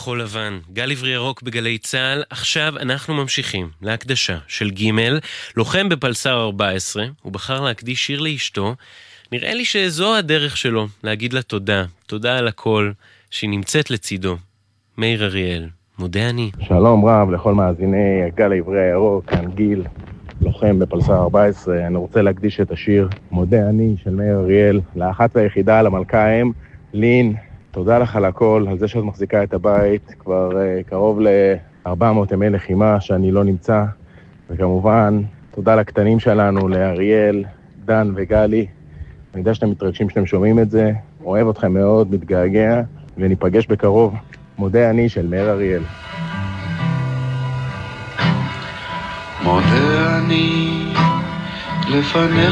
כחול לבן, גל עברי ירוק בגלי צהל. עכשיו אנחנו ממשיכים להקדשה של ג', לוחם בפלסר 14, הוא בחר להקדיש שיר לאשתו. נראה לי שזו הדרך שלו להגיד לה תודה, תודה על הכל, שהיא נמצאת לצידו. מאיר אריאל, מודה אני. שלום רב לכל מאזיני גל עברי הירוק, כאן גיל, לוחם בפלסר 14. אני רוצה להקדיש את השיר מודה אני של מאיר אריאל לאחת והיחידה, למלכה האם, לין. תודה לך על הכל, על זה שאת מחזיקה את הבית כבר קרוב ל-400 ימי לחימה שאני לא נמצא, וכמובן תודה לקטנים שלנו, לאריאל, דן וגלי. אני יודע שאתם מתרגשים שאתם שומעים את זה, אוהב אתכם מאוד, מתגעגע, וניפגש בקרוב. מודה אני של מאיר אריאל. מודה אני לפניך